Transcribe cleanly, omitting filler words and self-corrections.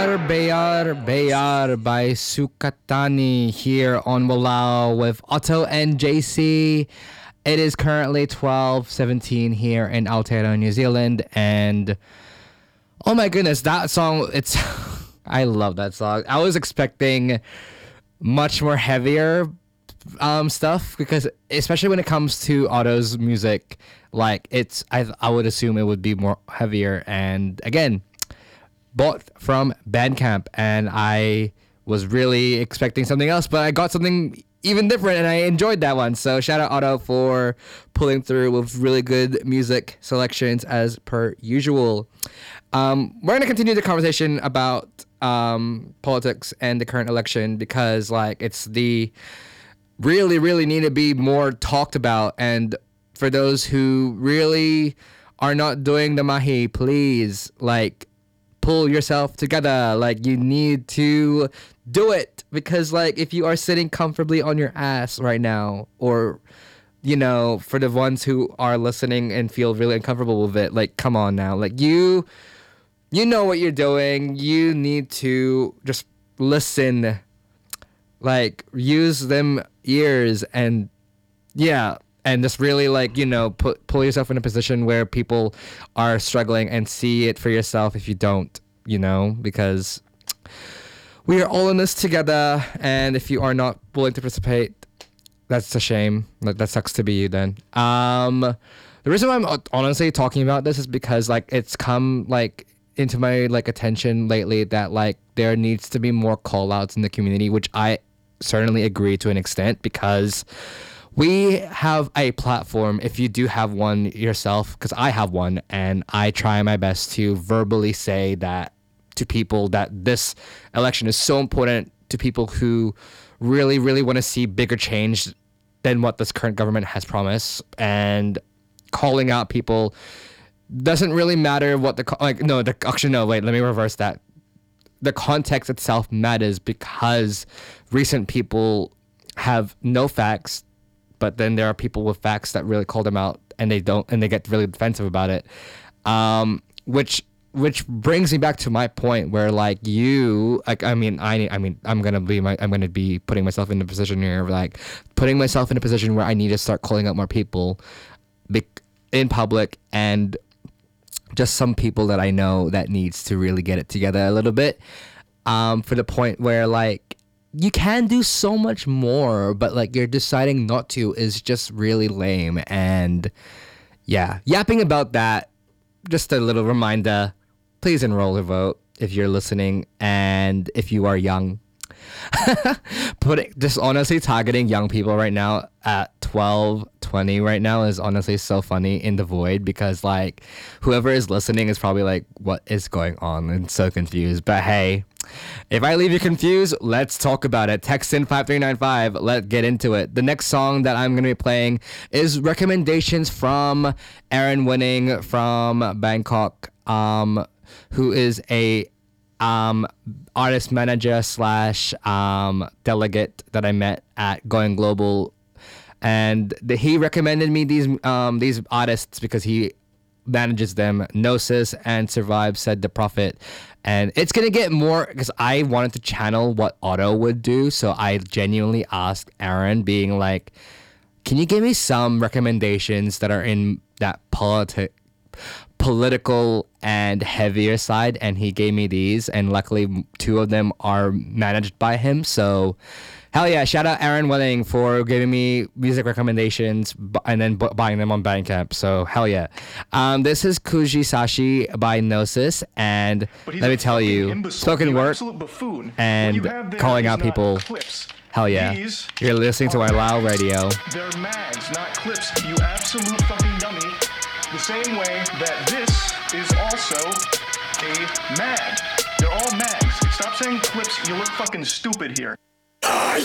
Bayar Bayar by Sukatani here on Walao with Otto and JC. It is currently 12:17 here in Aotearoa, New Zealand, and oh my goodness, that song, it's I love that song. I was expecting much more heavier stuff, because especially when it comes to Otto's music, like I would assume it would be more heavier, and again, bought from Bandcamp, and I was really expecting something else, but I got something even different, and I enjoyed that one. So shout out Otto for pulling through with really good music selections as per usual. We're going to continue the conversation about politics and the current election, because like it's the really need to be more talked about. And for those who really are not doing the mahi, please like pull yourself together. Like you need to do it, because like if you are sitting comfortably on your ass right now, or you know, for the ones who are listening and feel really uncomfortable with it, like come on now, like you know what you're doing. You need to just listen, like use them ears, and yeah, and just really like, you know, pull yourself in a position where people are struggling, and see it for yourself if you don't, you know, because we are all in this together. And if you are not willing to participate, that's a shame. That sucks to be you then. The reason why I'm honestly talking about this is because like it's come like into my like attention lately that like there needs to be more call outs in the community, which I certainly agree to an extent, because we have a platform, if you do have one yourself, because I have one, and I try my best to verbally say that to people, that this election is so important to people who really want to see bigger change than what this current government has promised. And calling out people doesn't really matter what let me reverse that. The context itself matters, because recent people have no facts, but then there are people with facts that really call them out, and they don't, and they get really defensive about it. Which brings me back to my point where like I'm gonna be putting myself in a position here, like putting myself in a position where I need to start calling out more people in public, and just some people that I know that needs to really get it together a little bit, for the point where like you can do so much more, but like you're deciding not to is just really lame. And yeah, yapping about that, just a little reminder, please enroll to vote if you're listening, and if you are young. Just honestly targeting young people right now at 12-20 right now is honestly so funny in the void, because like whoever is listening is probably like, what is going on, and so confused. But hey, if I leave you confused, let's talk about it. Text in 5395. Let's get into it. The next song that I'm going to be playing is recommendations from Aaron Winning from Bangkok, who is a artist manager slash delegate that I met at Going Global, and he recommended me these artists because he manages them: Gnosis and Survive, Said the Prophet. And it's gonna get more, because I wanted to channel what Otto would do, so I genuinely asked Aaron, being like, can you give me some recommendations that are in that political and heavier side? And he gave me these, and luckily 2 of them are managed by him. So hell yeah, shout out Aaron Welling for giving me music recommendations and then buying them on Bandcamp. So hell yeah. This is Kujisashi by Gnosis, and let me tell you, spoken word and calling out people, hell yeah. You're listening to Walao Radio. They're mags, not clips, you absolute fucking dummy. The same way that this is also a mag. They're all mags. Stop saying clips, you look fucking stupid here.